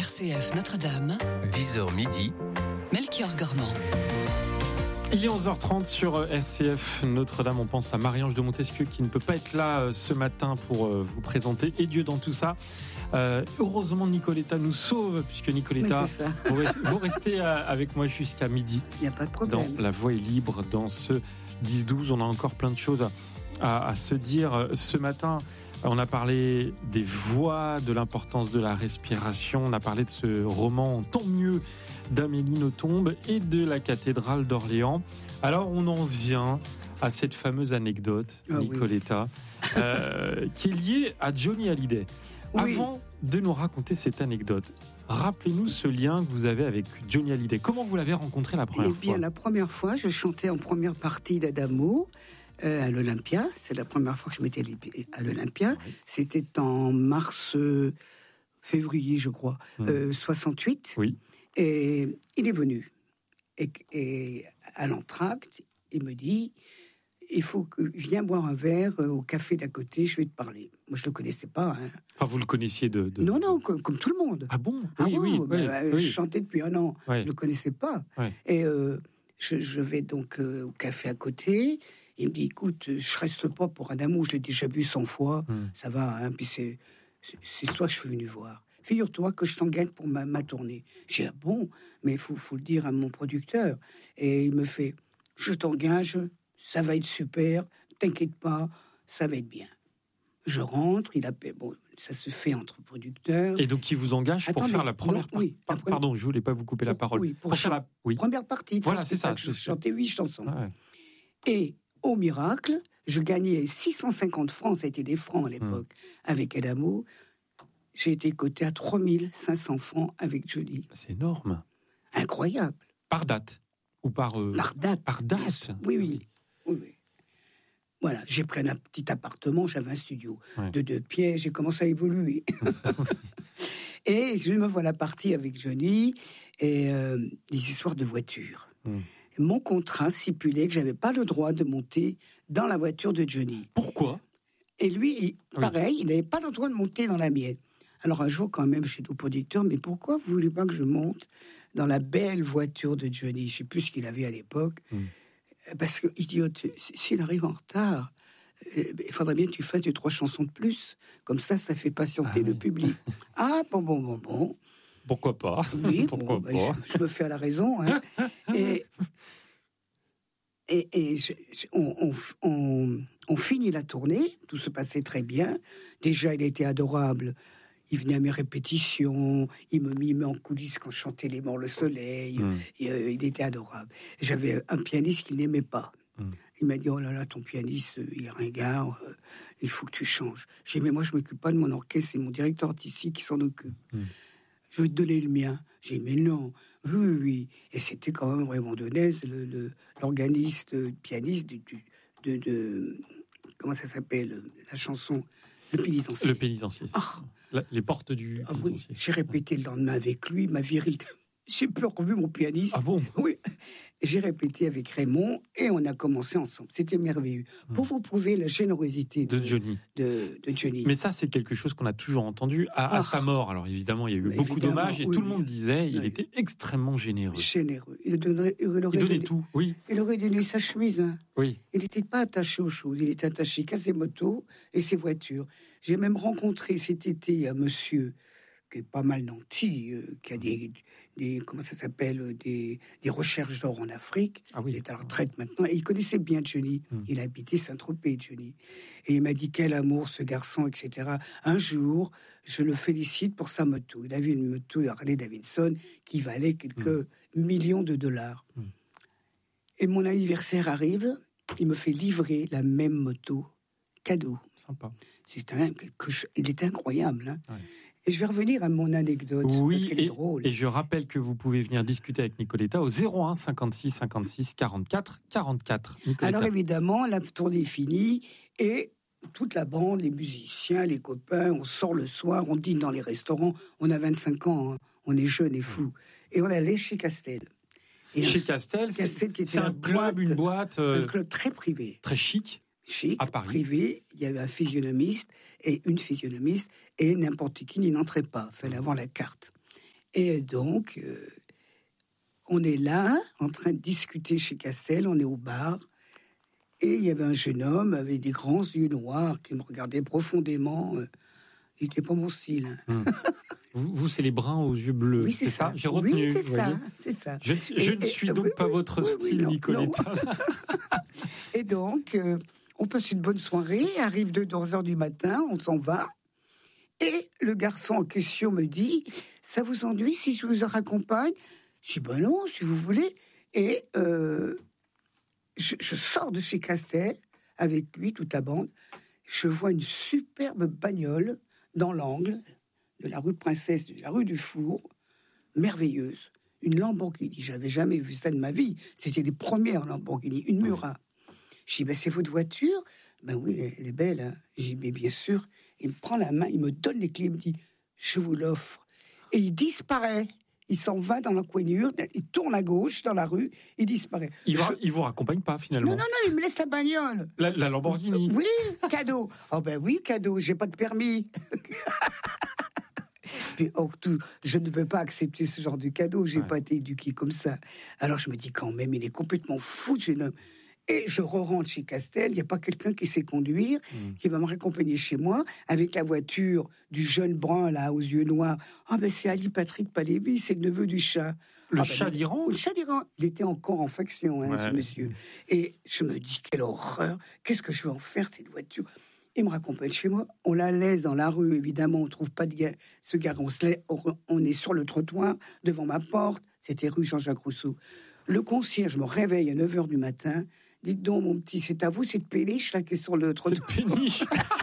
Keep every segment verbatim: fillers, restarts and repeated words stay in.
C F Notre-Dame, dix heures midi, Melchior Gormand. Il est onze heures trente sur R C F Notre-Dame. On pense à Marie-Ange de Montesquieu qui ne peut pas être là ce matin pour vous présenter Et Dieu dans tout ça. Euh, heureusement, Nicoletta nous sauve, puisque Nicoletta, vous, restez, vous restez avec moi jusqu'à midi. Il n'y a pas de problème. Dans La Voix est libre, dans ce dix douze. On a encore plein de choses à, à se dire. Ce matin, on a parlé des voix, de l'importance de la respiration. On a parlé de ce roman Tant mieux d'Amélie Nothomb et de la cathédrale d'Orléans. Alors, on en vient à cette fameuse anecdote, ah, Nicoletta, oui. euh, qui est liée à Johnny Hallyday. Oui. Avant de nous raconter cette anecdote, rappelez-nous ce lien que vous avez avec Johnny Hallyday. Comment vous l'avez rencontré la première eh bien, fois ? La première fois, je chantais en première partie d'Adamo euh, à l'Olympia. C'est la première fois que je m'étais à l'Olympia. Oui. C'était en mars, euh, février, je crois, hum. euh, soixante-huit. Oui. Et il est venu. Et, et à l'entracte, il me dit... il faut que viens boire un verre au café d'à côté, je vais te parler. Moi, je le connaissais pas. Hein. Enfin, vous le connaissiez de, de... Non, non, comme, comme tout le monde. Ah bon ? Ah oui, bon, oui, bah, oui, oui. Je chantais depuis un an. Oui. Je le connaissais pas. Oui. Et euh, je, je vais donc euh, au café à côté. Il me dit, écoute, je reste pas pour un amour. Je l'ai déjà vu cent fois. Hum. Ça va. Hein, puis c'est, c'est, c'est toi que je suis venu voir. Figure-toi que je t'engage pour ma, ma tournée. J'ai dit, ah bon, mais il faut, faut le dire à mon producteur. Et il me fait, je t'engage, ça va être super. T'inquiète pas, ça va être bien. Je rentre, il appelle. Bon, ça se fait entre producteurs. Et donc, il vous engage pour Attendez, faire la première non, oui, partie. première... Pardon, je voulais pas vous couper la parole. Oui, pour, pour faire la oui. première partie. Voilà, c'est ça. Je chantais huit chansons. Ouais. Et au miracle, je gagnais six cent cinquante francs. Ça a été des francs à l'époque. Hum. Avec Adamo, j'ai été coté à trois mille cinq cents francs avec Johnny. C'est énorme. Incroyable. Par date ou par euh... par date. Par date. Oui, oui, oui, oui. Voilà, j'ai pris un petit appartement, j'avais un studio ouais. de deux pièces, j'ai commencé à évoluer. Et je me voilà partie avec Johnny et euh, des histoires de voiture. Mm. Mon contrat stipulait que j'avais pas le droit de monter dans la voiture de Johnny. Pourquoi ? Et lui, il, pareil, oui. il n'avait pas le droit de monter dans la mienne. Alors un jour, quand même, je suis au producteur, mais pourquoi vous voulez pas que je monte dans la belle voiture de Johnny ? Je sais plus ce qu'il avait à l'époque. Mm. Parce que, idiote, s'il arrive en retard, il faudrait bien que tu fasses deux, trois chansons de plus. Comme ça, ça fait patienter ah, le oui. public. Ah, bon, bon, bon, bon. Pourquoi pas ? Oui, Pourquoi bon, pas bah, je, je me fais à la raison. Hein. et et, et je, on, on, on, on finit la tournée, tout se passait très bien. Déjà, il était adorable. Il venait à mes répétitions, il me mimait en coulisses quand je chantais Les Morts le Soleil, mmh. et, euh, il était adorable. J'avais un pianiste qu'il n'aimait pas. Mmh. Il m'a dit, oh là là, ton pianiste, il est ringard, euh, il faut que tu changes. J'ai dit, mais moi je ne m'occupe pas de mon orchestre, c'est mon directeur artistique qui s'en occupe. Mmh. Je vais te donner le mien. J'ai dit, mais non, oui, oui, oui. Et c'était quand même Raymond Denez, le, le, l'organiste, le pianiste du, du, de, de... Comment ça s'appelle, la chanson Le Pénitencier. Le Pénitencier. Ah. La, les portes du ah oui, j'ai répété le lendemain avec lui, ma virilité. J'ai plus revu mon pianiste. Ah bon ? Oui. J'ai répété avec Raymond et on a commencé ensemble. C'était merveilleux. Mmh. Pour vous prouver la générosité de, de Johnny. De, de Johnny. Mais ça, c'est quelque chose qu'on a toujours entendu à, ah. à sa mort. Alors évidemment, il y a eu beaucoup d'hommages et oui, tout le monde disait oui. il était extrêmement généreux. Généreux. Il, donnerait, il, aurait il donnait donné, tout, oui. Il aurait donné sa chemise. Hein. Oui. Il n'était pas attaché aux choses. Il était attaché qu'à ses motos et ses voitures. J'ai même rencontré cet été un monsieur qui est pas mal nanti, euh, qui a des, des comment ça s'appelle, des, des recherches d'or en Afrique. Ah oui. Il est à la retraite maintenant. Et il connaissait bien Johnny. Hum. Il habitait Saint-Tropez, Johnny. Et il m'a dit, quel amour, ce garçon, et cetera. Un jour, je le félicite pour sa moto. Il avait une moto Harley Davidson qui valait quelques hum. millions de dollars. Hum. Et mon anniversaire arrive, il me fait livrer la même moto, cadeau. Sympa. C'est un, quelque chose, il était incroyable, hein. Ouais. Et je vais revenir à mon anecdote, oui, parce qu'elle et, est drôle. Et je rappelle que vous pouvez venir discuter avec Nicoletta au zéro un cinquante-six cinquante-six quarante-quatre quarante-quatre. Nicoletta. Alors évidemment, la tournée est finie, et toute la bande, les musiciens, les copains, on sort le soir, on dîne dans les restaurants, on a vingt-cinq ans, hein, on est jeunes et fous. Et on allait chez Castel. Et chez Castel, Castel c'est, qui était c'est un club, boîte, une boîte... Euh, un club très privé. Très chic. Chic, à Paris. Privé, il y avait un physionomiste et une physionomiste, et n'importe qui n'y entrait pas, il fallait avoir la carte. Et donc, euh, on est là, en train de discuter chez Castel, on est au bar, et il y avait un jeune homme avec des grands yeux noirs qui me regardait profondément. Euh, il n'était pas mon style. Hein. Hum. Vous, vous, c'est les bruns aux yeux bleus, oui, c'est, c'est ça, ça J'ai retenu. Oui, c'est vous ça, voyez c'est ça. Je, je et, ne suis et, donc oui, pas oui, votre oui, style, oui, non, Nicoletta. Non. Et donc, euh, on passe une bonne soirée, arrive deux heures du matin, on s'en va. Et le garçon en question me dit, ça vous ennuie si je vous raccompagne? Je dis, ben non, si vous voulez. Et euh, je, je sors de chez Castel, avec lui, toute la bande. Je vois une superbe bagnole dans l'angle de la rue Princesse, de la rue du Four, merveilleuse. Une Lamborghini, j'avais jamais vu ça de ma vie. C'était les premières Lamborghini, une Murat. Je dis, ben c'est votre voiture? Ben oui, elle est belle. Hein. Je dis, mais bien sûr. Il me prend la main, il me donne les clés, il me dit, je vous l'offre. Et il disparaît. Il s'en va dans l'encoignure, il tourne à gauche dans la rue, il disparaît. Il ne je... vous raccompagne pas finalement? Non, non, non, il me laisse la bagnole. La, la Lamborghini? Oui, cadeau. Oh ben oui, cadeau, j'ai pas de permis. Puis, oh, tout, je ne peux pas accepter ce genre de cadeau, j'ai ouais. pas été éduqué comme ça. Alors je me dis quand même, il est complètement fou, ce jeune homme. Et je re-rentre chez Castel, il n'y a pas quelqu'un qui sait conduire, mmh. qui va me raccompagner chez moi, avec la voiture du jeune brun, là, aux yeux noirs. Ah ben c'est Ali Patrick Palévi, c'est le neveu du chat. Le ah, chat ben, d'Iran? Le chat d'Iran. Il était encore en faction, hein, ouais. ce monsieur. Et je me dis, quelle horreur, qu'est-ce que je vais en faire, cette voiture? Il me raccompagne chez moi, on la laisse dans la rue, évidemment, on ne trouve pas de ga- ce gars, on, se laisse, on est sur le trottoir, devant ma porte, c'était rue Jean-Jacques Rousseau. Le concierge me réveille à neuf heures du matin. Dites donc, mon petit, c'est à vous cette péniche là qui est sur le trottoir. Cette péniche.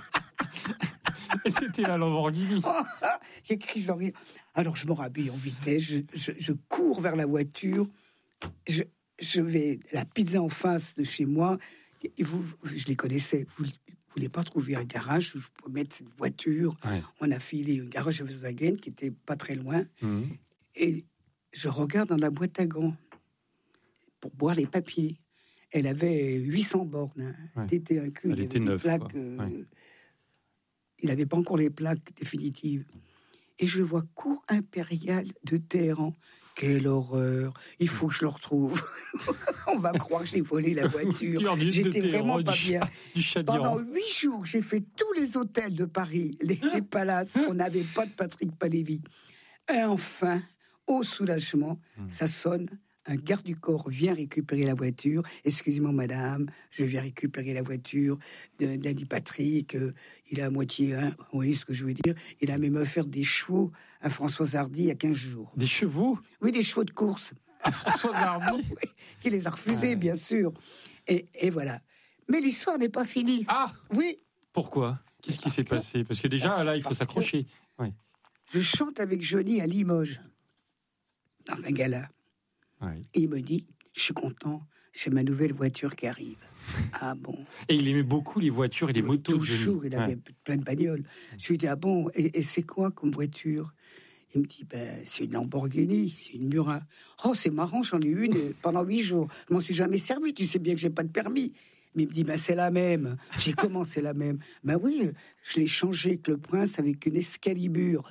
Et c'était la Lamborghini. Il y a crise en rire. Alors je me rhabille en vitesse, je, je, je cours vers la voiture, je, je vais la pizza en face de chez moi. Et vous, je les connaissais. Vous ne voulez pas trouver un garage où je peux mettre cette voiture? Ouais. On a filé un garage Volkswagen qui était pas très loin. Mmh. Et je regarde dans la boîte à gants pour boire les papiers. Elle avait huit cents bornes. Hein. Ouais. C'était un cul. Elle était neuve. Plaques, euh, ouais. Il n'avait pas encore les plaques définitives. Et je vois cours impérial de Téhéran. Quelle horreur! Il faut que je le retrouve. On va croire que j'ai volé la voiture. J'étais vraiment pas bien. Pendant huit jours, j'ai fait tous les hôtels de Paris, les, les palaces. On n'avait pas de Patrick Palévi. Et enfin, au soulagement, mmh. ça sonne. Un garde du corps vient récupérer la voiture. Excusez-moi, madame, je viens récupérer la voiture de, d'Andy Patrick. Euh, il a à moitié, hein, vous voyez ce que je veux dire? Il a même offert des chevaux à Françoise Hardy il y a quinze jours. Des chevaux? Oui, des chevaux de course. À Françoise Hardy? Oui, qui les a refusés, ah. bien sûr. Et, et voilà. Mais l'histoire n'est pas finie. Ah! Oui. Pourquoi? Qu'est-ce qui s'est que, passé? Parce que déjà, là, il faut s'accrocher. Oui. Je chante avec Johnny à Limoges, dans un gala. Ouais. Et il me dit, je suis content, j'ai ma nouvelle voiture qui arrive. Ah bon? Et il aimait beaucoup les voitures et les motos. Toujours, il avait ouais. plein de bagnoles. Je lui dis, ah bon, et, et c'est quoi comme voiture? Il me dit, ben, c'est une Lamborghini, c'est une Murat. Oh, c'est marrant, j'en ai eu une pendant huit jours. Je m'en suis jamais servi, tu sais bien que j'ai pas de permis. Mais il me dit, ben, c'est la même. J'ai comment c'est la même? Ben oui, je l'ai changé avec le prince avec une Excalibur.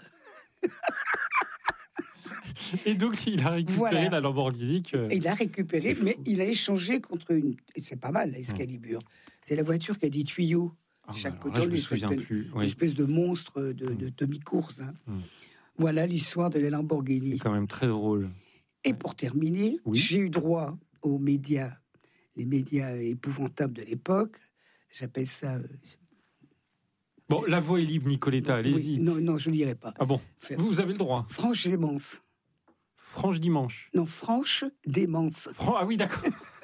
Et donc, il a récupéré voilà. la Lamborghini. Que... Il a récupéré, mais il a échangé contre une... C'est pas mal, la Excalibur. Mmh. C'est la voiture qui a des tuyaux. Ah, chaque côté, je me souviens une, plus. Une oui. espèce de monstre de, mmh. de demi-course. Hein. Mmh. Voilà l'histoire de la Lamborghini. C'est quand même très drôle. Et ouais. pour terminer, oui. j'ai eu droit aux médias, les médias épouvantables de l'époque. J'appelle ça... Euh, Bon, la voix est libre, Nicoletta, allez-y. Oui, non, non, je ne lirai pas. Ah bon? Faire. Vous avez le droit. Franche démence. Franche dimanche. Non, franche démence. Fran- ah oui, d'accord.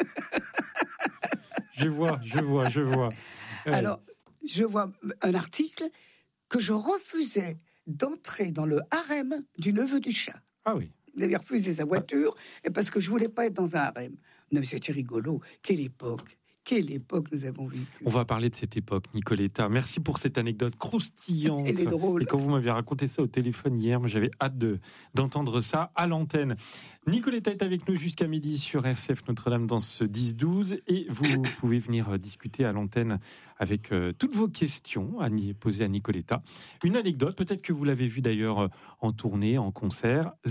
je vois, je vois, je vois. Euh... Alors, je vois un article que je refusais d'entrer dans le harem du neveu du chat. Ah oui. Il avait refusé sa voiture ah. et parce que je voulais pas être dans un harem. Non, mais c'était rigolo. Quelle époque! Quelle époque nous avons vécu. On va parler de cette époque, Nicoletta. Merci pour cette anecdote croustillante. Elle est drôle. Et quand vous m'aviez raconté ça au téléphone hier, moi j'avais hâte de, d'entendre ça à l'antenne. Nicoletta est avec nous jusqu'à midi sur R C F Notre-Dame dans ce dix douze. Et vous pouvez venir discuter à l'antenne avec euh, toutes vos questions à poser à Nicoletta. Une anecdote, peut-être que vous l'avez vue d'ailleurs en tournée, en concert.